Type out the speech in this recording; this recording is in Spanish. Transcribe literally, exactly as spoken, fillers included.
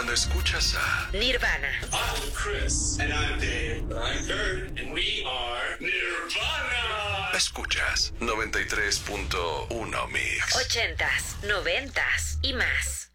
cuando escuchas a Nirvana. I'm Chris. And I'm Dave. I'm Kurt. And we are Nirvana. Escuchas noventa y tres punto uno Mix. Ochentas, noventas y más.